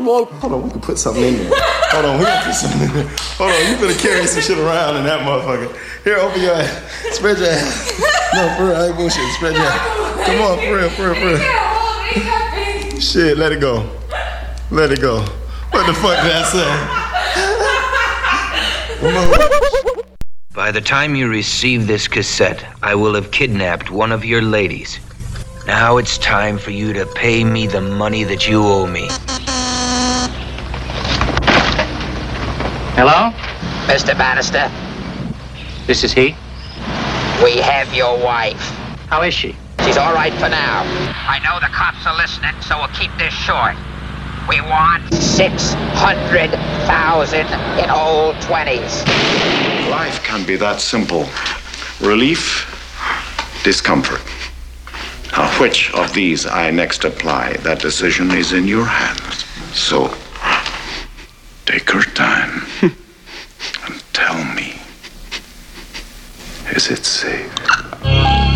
more. Hold on, we can put something in there. Hold on, we can put something in there. Hold on, you finna carry some shit around in that motherfucker. Here, open your ass. Spread your ass. No, for real, I ain't bullshit. Spread your ass. Come on, for real. Shit, let it go. Let it go. What the fuck did I say? Come on. By the time you receive this cassette, I will have kidnapped one of your ladies. Now it's time for you to pay me the money that you owe me. Hello? Mr. Bannister, This is he? we have your wife. How is she? She's all right for now. I know the cops are listening, so we'll keep this short. We want 600,000 in old 20s. Life can be that simple. Relief, discomfort. Now, which of these I next apply, that decision is in your hands. So, take your time and tell me, is it safe?